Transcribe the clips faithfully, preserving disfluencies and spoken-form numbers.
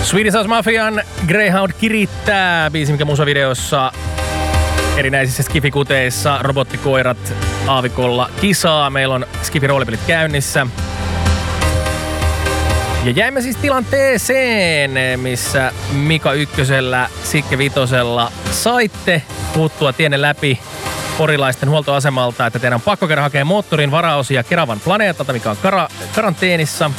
Swedish House Mafian Greyhound kirittää, biisi mikä musavideossa erinäisissä skifikuteissa robottikoirat aavikolla kisaa. Meillä on skifi-roolipelit käynnissä. Ja jäimme siis tilanteeseen, missä Mika Ykkösellä, Sikke Vitosella saitte puuttua tienne läpi porilaisten huoltoasemalta, että teidän on pakko käydä hakemaan moottorin varaosia Keravan planeetalta, mikä on kara- karanteenissa.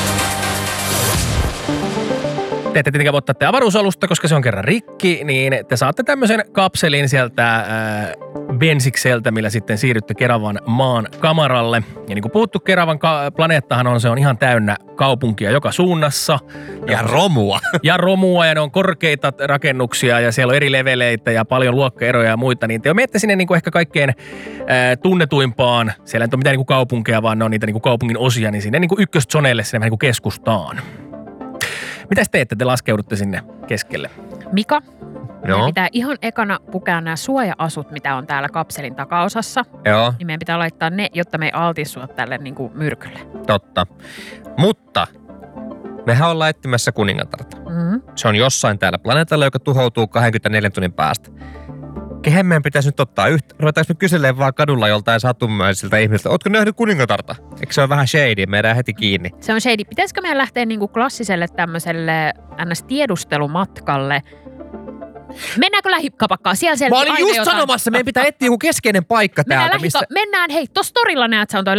Te ette tietenkään ottaa te avaruusalusta, koska se on kerran rikki, niin te saatte tämmöisen kapselin sieltä äh, Bensikseltä, millä sitten siirrytte Keravan maan kamaralle. Ja niin kuin puhuttu, Keravan ka- planeettahan on, se on ihan täynnä kaupunkia joka suunnassa. Ja, ja romua. Ja romua, ja ne on korkeita rakennuksia, ja siellä on eri leveleitä ja paljon luokkaeroja ja muita. Niin te menette sinne niin kuin ehkä kaikkein äh, tunnetuimpaan, siellä ei ole mitään niin kuin kaupunkeja, vaan ne on niitä niin kuin kaupungin osia, niin sinne niin kuin ykköszonelle, sinne vähän niin kuin keskustaan. Mitäs teette? Te laskeudutte sinne keskelle. Mika, Joo. meidän pitää ihan ekana pukea nämä suoja-asut, mitä on täällä kapselin takaosassa. Joo, Niin meidän pitää laittaa ne, jotta me ei altistua tälle niin kuin myrkylle. totta. Mutta mehän ollaan etsimässä kuningatarta. Mm-hmm. Se on jossain täällä planeetalla, joka tuhoutuu kaksikymmentäneljä tunnin päästä. Kehen meidän pitäisi nyt ottaa yhtä? Ruvetaanko me kyselemään vaan kadulla joltain satumaisilta ihmisiltä, ootko nähnyt kuningatarta? Eikö se ole vähän shady? Meidän heti kiinni. Se on shady. Pitäisikö meidän lähteä niin kuin klassiselle tämmöiselle ns. Tiedustelumatkalle? Mennäänkö lähikapakkaan? Siellä Mä olin aina just jotain. sanomassa, meidän pitää etsiä joku keskeinen paikka Mennään, täältä, lähika- missä... Mennään, hei, tossa torilla näet, sä on toi